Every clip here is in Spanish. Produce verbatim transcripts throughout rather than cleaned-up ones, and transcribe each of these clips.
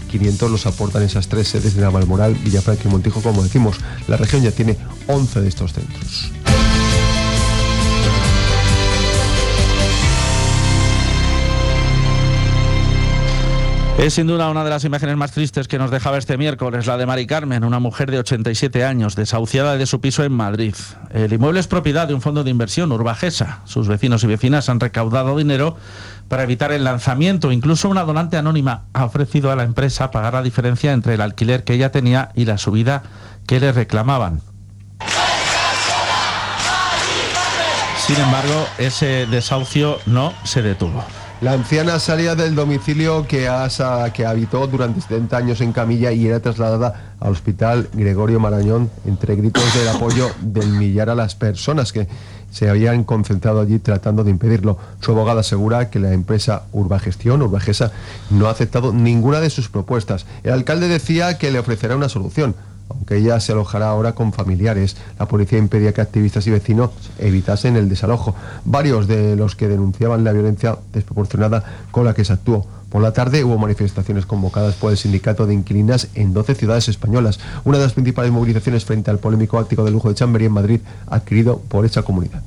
quinientos los aportan esas tres sedes de Navalmoral, Villafranca y Montijo, como decimos. La región ya tiene once de estos centros. Es sin duda una de las imágenes más tristes que nos dejaba este miércoles, la de Mari Carmen, una mujer de ochenta y siete años, desahuciada de su piso en Madrid. El inmueble es propiedad de un fondo de inversión, Urbagesa. Sus vecinos y vecinas han recaudado dinero para evitar el lanzamiento. Incluso una donante anónima ha ofrecido a la empresa pagar la diferencia entre el alquiler que ella tenía y la subida que le reclamaban. Sin embargo, ese desahucio no se detuvo. La anciana salía del domicilio que, asa, que habitó durante setenta años en camilla y era trasladada al Hospital Gregorio Marañón entre gritos del apoyo del millar a las personas que se habían concentrado allí tratando de impedirlo. Su abogada asegura que la empresa Urbagestión, Urbagesa, no ha aceptado ninguna de sus propuestas. El alcalde decía que le ofrecerá una solución, aunque ella se alojará ahora con familiares. La policía impedía que activistas y vecinos evitasen el desalojo, varios de los que denunciaban la violencia desproporcionada con la que se actuó. Por la tarde hubo manifestaciones convocadas por el sindicato de inquilinas en doce ciudades españolas, una de las principales movilizaciones frente al polémico ático de lujo de Chamberí en Madrid, adquirido por esa comunidad.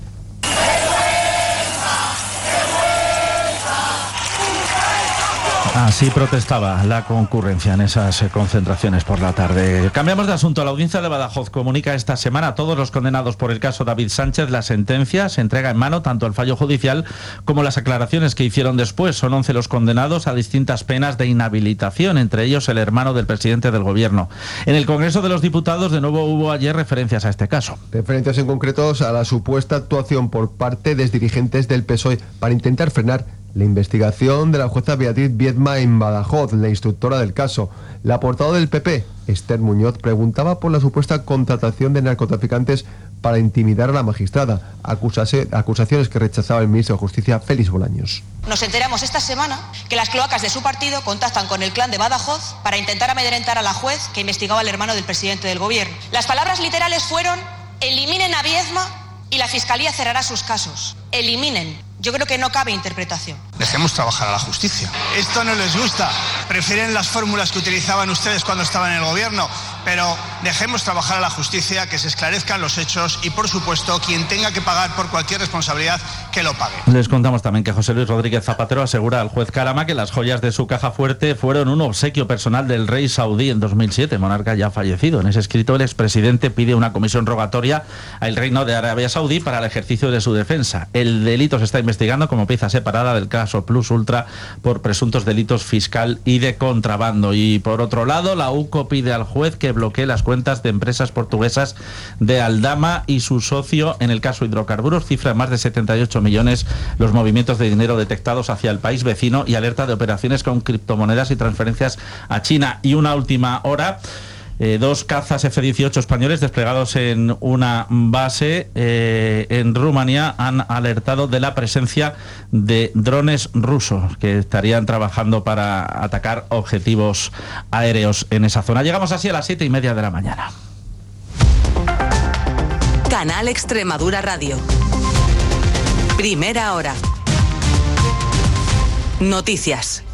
Así protestaba la concurrencia en esas concentraciones por la tarde. Cambiamos de asunto. La audiencia de Badajoz comunica esta semana a todos los condenados por el caso David Sánchez. La sentencia se entrega en mano tanto el fallo judicial como las aclaraciones que hicieron después. Son once los condenados a distintas penas de inhabilitación, entre ellos el hermano del presidente del gobierno. En el Congreso de los Diputados de nuevo hubo ayer referencias a este caso. Referencias en concreto a la supuesta actuación por parte de dirigentes del P S O E para intentar frenar la investigación de la jueza Beatriz Viedma en Badajoz, la instructora del caso. La portavoz del P P, Esther Muñoz, preguntaba por la supuesta contratación de narcotraficantes para intimidar a la magistrada, acusase, acusaciones que rechazaba el ministro de Justicia, Félix Bolaños. Nos enteramos esta semana que las cloacas de su partido contactan con el clan de Badajoz para intentar amedrentar a la juez que investigaba al hermano del presidente del gobierno. Las palabras literales fueron: eliminen a Viedma y la Fiscalía cerrará sus casos. Eliminen. Yo creo que no cabe interpretación. Dejemos trabajar a la justicia. Esto no les gusta. Prefieren las fórmulas que utilizaban ustedes cuando estaban en el gobierno. Pero dejemos trabajar a la justicia, que se esclarezcan los hechos y, por supuesto, quien tenga que pagar por cualquier responsabilidad, que lo pague. Les contamos también que José Luis Rodríguez Zapatero asegura al juez Karama que las joyas de su caja fuerte fueron un obsequio personal del rey saudí en dos mil siete, monarca ya fallecido. En ese escrito el expresidente pide una comisión rogatoria al reino de Arabia Saudí para el ejercicio de su defensa. El delito se está investigando como pieza separada del caso Plus Ultra por presuntos delitos fiscal y de contrabando. Y por otro lado, la U C O pide al juez que bloquee las cuentas de empresas portuguesas de Aldama y su socio en el caso hidrocarburos. Cifra en más de setenta y ocho millones los movimientos de dinero detectados hacia el país vecino y alerta de operaciones con criptomonedas y transferencias a China. Y una última hora. Eh, dos cazas F dieciocho españoles desplegados en una base eh, en Rumanía han alertado de la presencia de drones rusos que estarían trabajando para atacar objetivos aéreos en esa zona. Llegamos así a las siete y media de la mañana. Canal Extremadura Radio. Primera hora. Noticias.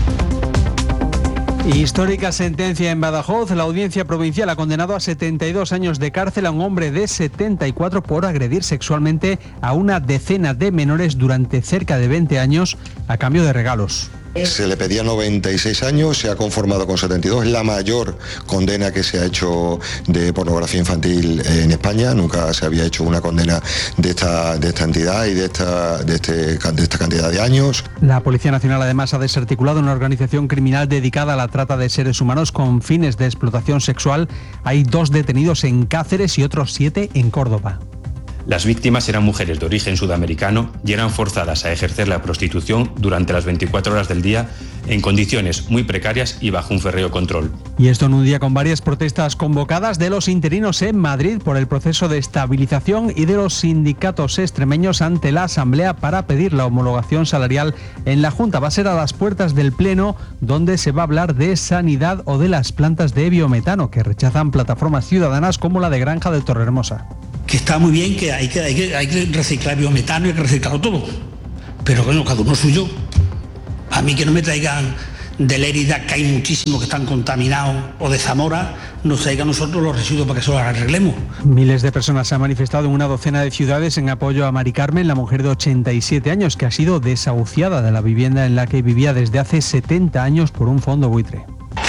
Histórica sentencia en Badajoz. La audiencia provincial ha condenado a setenta y dos años de cárcel a un hombre de setenta y cuatro por agredir sexualmente a una decena de menores durante cerca de veinte años a cambio de regalos. Se le pedía noventa y seis años, se ha conformado con setenta y dos, es la mayor condena que se ha hecho de pornografía infantil en España. Nunca se había hecho una condena de esta, de esta entidad y de esta, de, este, de esta cantidad de años. La Policía Nacional además ha desarticulado una organización criminal dedicada a la trata de seres humanos con fines de explotación sexual. Hay dos detenidos en Cáceres y otros siete en Córdoba. Las víctimas eran mujeres de origen sudamericano y eran forzadas a ejercer la prostitución durante las veinticuatro horas del día en condiciones muy precarias y bajo un férreo control. Y esto en un día con varias protestas convocadas de los interinos en Madrid por el proceso de estabilización y de los sindicatos extremeños ante la Asamblea para pedir la homologación salarial en la Junta. Va a ser a las puertas del Pleno donde se va a hablar de sanidad o de las plantas de biometano que rechazan plataformas ciudadanas como la de Granja de Torrehermosa. Que está muy bien, que hay que, hay que, hay que reciclar biometano, hay que reciclarlo todo. Pero bueno, cada uno suyo. A mí que no me traigan de Lérida, que hay muchísimos que están contaminados, o de Zamora, nos traiga a nosotros los residuos para que se los arreglemos. Miles de personas se han manifestado en una docena de ciudades en apoyo a Mari Carmen, la mujer de ochenta y siete años que ha sido desahuciada de la vivienda en la que vivía desde hace setenta años por un fondo buitre.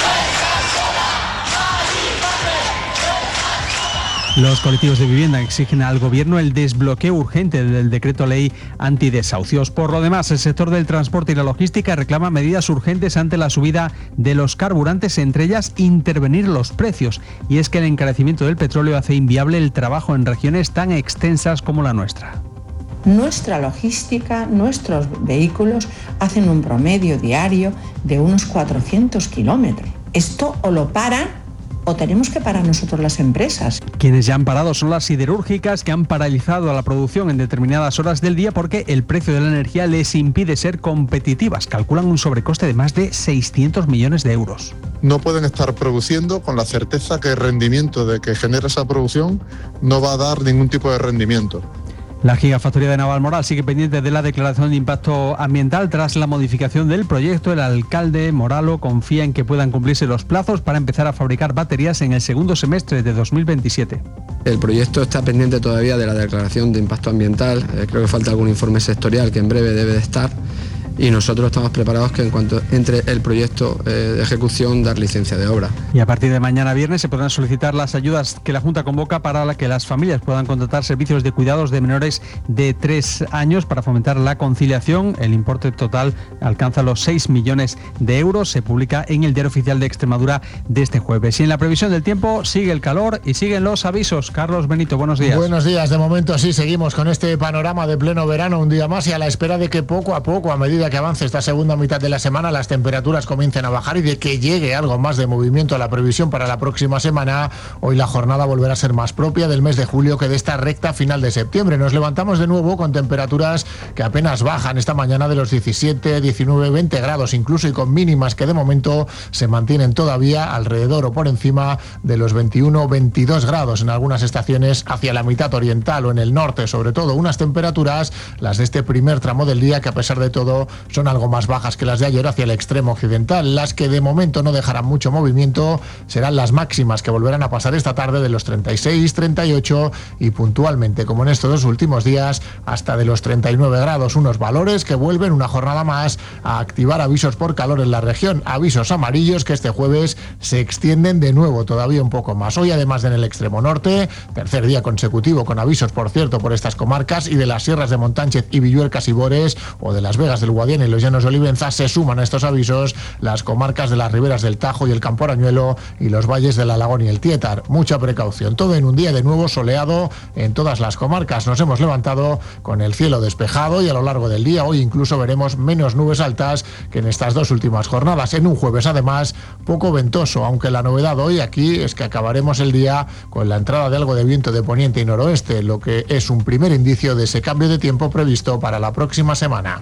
Los colectivos de vivienda exigen al Gobierno el desbloqueo urgente del decreto ley antidesahucios. Por lo demás, el sector del transporte y la logística reclama medidas urgentes ante la subida de los carburantes, entre ellas intervenir los precios. Y es que el encarecimiento del petróleo hace inviable el trabajo en regiones tan extensas como la nuestra. Nuestra logística, nuestros vehículos hacen un promedio diario de unos cuatrocientos kilómetros. Esto o lo paran o tenemos que parar nosotros las empresas. Quienes ya han parado son las siderúrgicas, que han paralizado a la producción en determinadas horas del día porque el precio de la energía les impide ser competitivas. Calculan un sobrecoste de más de seiscientos millones de euros. No pueden estar produciendo con la certeza que el rendimiento de que genera esa producción no va a dar ningún tipo de rendimiento. La gigafactoría de Navalmoral sigue pendiente de la declaración de impacto ambiental tras la modificación del proyecto. El alcalde Moralo confía en que puedan cumplirse los plazos para empezar a fabricar baterías en el segundo semestre de dos mil veintisiete. El proyecto está pendiente todavía de la declaración de impacto ambiental. Eh, creo que falta algún informe sectorial que en breve debe de estar. Y nosotros estamos preparados que en cuanto entre el proyecto eh, de ejecución, dar licencia de obra. Y a partir de mañana viernes se podrán solicitar las ayudas que la Junta convoca para la que las familias puedan contratar servicios de cuidados de menores de tres años para fomentar la conciliación. El importe total alcanza los seis millones de euros. Se publica en el Diario Oficial de Extremadura de este jueves. Y en la previsión del tiempo sigue el calor y siguen los avisos. Carlos Benito, buenos días. Buenos días. De momento sí, seguimos con este panorama de pleno verano un día más y a la espera de que poco a poco, a medida que avance esta segunda mitad de la semana, las temperaturas comiencen a bajar y de que llegue algo más de movimiento a la previsión para la próxima semana. Hoy la jornada volverá a ser más propia del mes de julio que de esta recta final de septiembre. Nos levantamos de nuevo con temperaturas que apenas bajan esta mañana de los diecisiete, diecinueve, veinte grados incluso, y con mínimas que de momento se mantienen todavía alrededor o por encima de los veintiuno, veintidós grados en algunas estaciones hacia la mitad oriental o en el norte, sobre todo unas temperaturas, las de este primer tramo del día, que a pesar de todo son algo más bajas que las de ayer hacia el extremo occidental. Las que de momento no dejarán mucho movimiento serán las máximas, que volverán a pasar esta tarde de los treinta y seis, treinta y ocho y puntualmente, como en estos dos últimos días, hasta de los treinta y nueve grados, unos valores que vuelven una jornada más a activar avisos por calor en la región, avisos amarillos que este jueves se extienden de nuevo todavía un poco más. Hoy, además de en el extremo norte, tercer día consecutivo con avisos, por cierto, por estas comarcas, y de las sierras de Montánchez y Villuercas y Bores, o de Las Vegas del Guadiana y los Llanos de Olivenza, se suman a estos avisos las comarcas de las riberas del Tajo y el Campo Arañuelo y los valles del Alagón y el Tietar. Mucha precaución. Todo en un día de nuevo soleado en todas las comarcas. Nos hemos levantado con el cielo despejado y a lo largo del día hoy incluso veremos menos nubes altas que en estas dos últimas jornadas. En un jueves, además, poco ventoso, aunque la novedad hoy aquí es que acabaremos el día con la entrada de algo de viento de poniente y noroeste, lo que es un primer indicio de ese cambio de tiempo previsto para la próxima semana.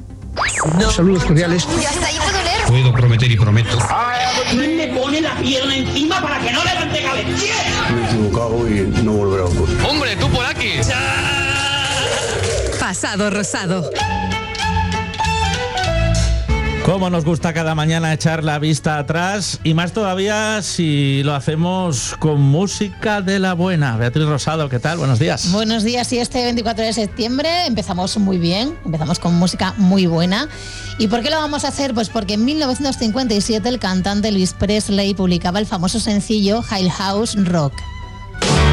No. Saludos cordiales. Ya está ahí, puedo leer. Puedo prometer y prometo. ¿Quién me pone la pierna encima para que no levante cabeza? Me he equivocado y no volverá a ocurrir. ¡Hombre, tú por aquí! Pasado rosado. Cómo nos gusta cada mañana echar la vista atrás, y más todavía si lo hacemos con música de la buena. Beatriz Rosado, ¿qué tal? Buenos días. Buenos días, y este veinticuatro de septiembre empezamos muy bien, empezamos con música muy buena. ¿Y por qué lo vamos a hacer? Pues porque en mil novecientos cincuenta y siete el cantante Elvis Presley publicaba el famoso sencillo Jailhouse Rock.